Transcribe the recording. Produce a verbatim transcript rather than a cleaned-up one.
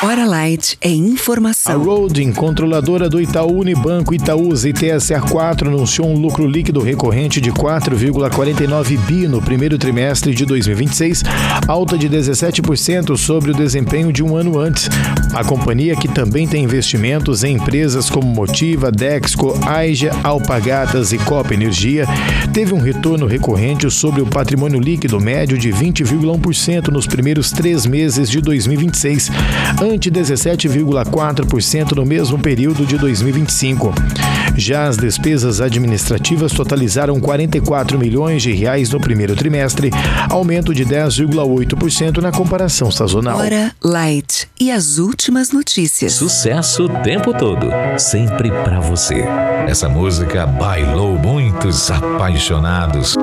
Hora Light é A informação. Holding, controladora do Itaú Unibanco Itaúsa e T S A quatro, anunciou um lucro líquido recorrente de quatro vírgula quarenta e nove bi no primeiro trimestre de dois mil e vinte e seis, alta de dezessete por cento sobre o desempenho de um ano antes. A companhia, que também tem investimentos em empresas como Motiva, Dexco, Aija, Alpagatas e Copa Energia, teve um retorno recorrente sobre o patrimônio líquido médio de vinte vírgula um por cento nos primeiros três meses de dois mil e vinte e seis, ante dezessete vírgula quatro por cento no mesmo período de dois mil e vinte e cinco. Já as despesas administrativas totalizaram quarenta e quatro milhões de reais no primeiro trimestre, aumento de dez vírgula oito por cento na comparação sazonal. Hora Light e as últimas notícias. Sucesso o tempo todo, sempre pra você. Essa música bailou muitos apaixonados.